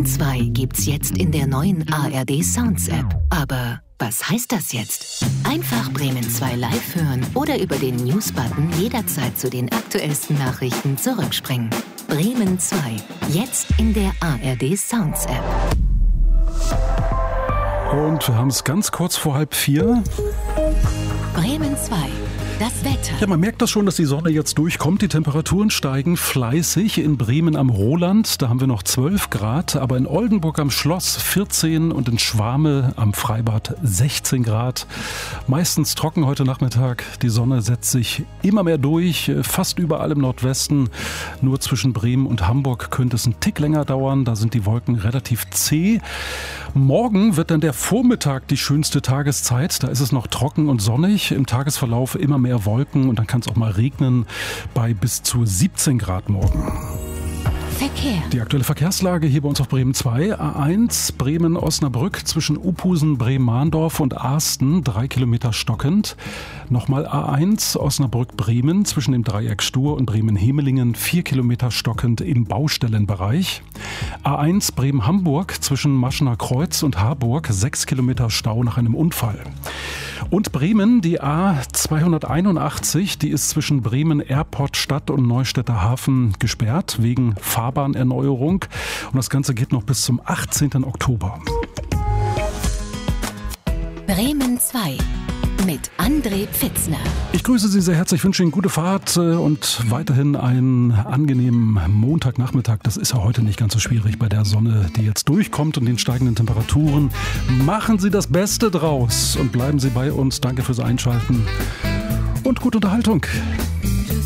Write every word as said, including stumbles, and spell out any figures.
Bremen zwei gibt's jetzt in der neuen A R D Sounds App. Aber was heißt das jetzt? Einfach Bremen zwei live hören oder über den News-Button jederzeit zu den aktuellsten Nachrichten zurückspringen. Bremen zwei, jetzt in der A R D Sounds App. Und wir haben es ganz kurz vor halb vier. Bremen zwei. Das Wetter. Ja, man merkt das schon, dass die Sonne jetzt durchkommt. Die Temperaturen steigen fleißig. In Bremen am Roland, da haben wir noch zwölf Grad. Aber in Oldenburg am Schloss vierzehn und in Schwame am Freibad sechzehn Grad. Meistens trocken heute Nachmittag. Die Sonne setzt sich immer mehr durch. Fast überall im Nordwesten. Nur zwischen Bremen und Hamburg könnte es einen Tick länger dauern. Da sind die Wolken relativ zäh. Morgen wird dann der Vormittag die schönste Tageszeit. Da ist es noch trocken und sonnig. Im Tagesverlauf immer mehr Wolken und dann kann es auch mal regnen bei bis zu siebzehn Grad morgen. Verkehr. Die aktuelle Verkehrslage hier bei uns auf Bremen zwei. A eins Bremen-Osnabrück zwischen Uphusen, Bremen-Mahndorf und Arsten, drei Kilometer stockend. Nochmal A eins Osnabrück-Bremen zwischen dem Dreieck Stur und Bremen-Hemelingen, vier Kilometer stockend im Baustellenbereich. A eins Bremen-Hamburg zwischen Maschener Kreuz und Harburg, sechs Kilometer Stau nach einem Unfall. Und Bremen, die A zweihunderteinundachtzig, die ist zwischen Bremen Airport Stadt und Neustädter Hafen gesperrt wegen Fahrbahnerneuerung. Und das Ganze geht noch bis zum achtzehnten Oktober. Bremen zwei mit André Pfitzner. Ich grüße Sie sehr herzlich, wünsche Ihnen gute Fahrt und weiterhin einen angenehmen Montagnachmittag. Das ist ja heute nicht ganz so schwierig bei der Sonne, die jetzt durchkommt und den steigenden Temperaturen. Machen Sie das Beste draus und bleiben Sie bei uns. Danke fürs Einschalten und gute Unterhaltung.